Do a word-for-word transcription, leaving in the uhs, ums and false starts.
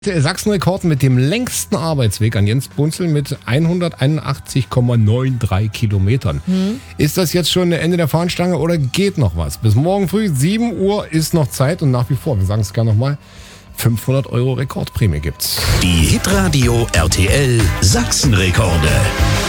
Der Sachsenrekord mit dem längsten Arbeitsweg an Jens Bunzel mit hunderteinundachtzig Komma dreiundneunzig Kilometern. Hm. Ist das jetzt schon Ende der Fahnenstange oder geht noch was? Bis morgen früh, sieben Uhr ist noch Zeit und nach wie vor, wir sagen es gerne nochmal, fünfhundert Euro Rekordprämie gibt's. Die Hitradio R T L Sachsenrekorde.